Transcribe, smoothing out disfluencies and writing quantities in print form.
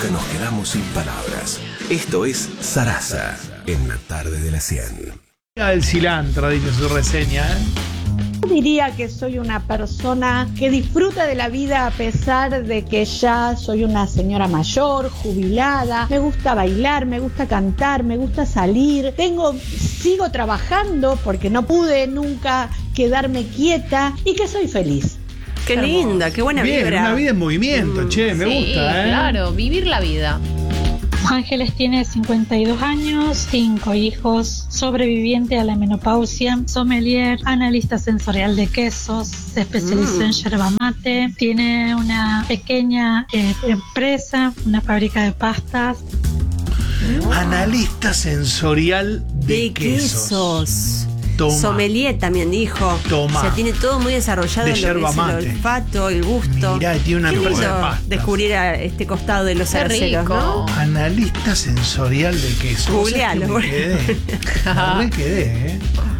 nunca nos quedamos sin palabras. Esto es Sarasa, en la tarde de la 100. El cilantro, dice su reseña, Diría que soy una persona que disfruta de la vida a pesar de que ya soy una señora mayor, jubilada. Me gusta bailar, me gusta cantar, me gusta salir. Sigo trabajando porque no pude nunca quedarme quieta y que soy feliz. Qué linda, qué buena Bien, vibra. una vida en movimiento, che, me gusta, ¿eh? Claro, vivir la vida. Ángeles tiene 52 años, 5 hijos, sobreviviente a la menopausia, sommelier, analista sensorial de quesos, se especializó en yerba mate, tiene una pequeña empresa, una fábrica de pastas. Analista sensorial de quesos. Toma. Sommelier también dijo. Toma. O sea, tiene todo muy desarrollado De en lo que yerba es mate. el olfato, el gusto. Mirá, tiene una Qué empresa de lindo pastas. descubrir a este costado de los Qué araceros, rico. ¿no? Analista sensorial de quesos. Googlealo. Me re quedé, ¿eh?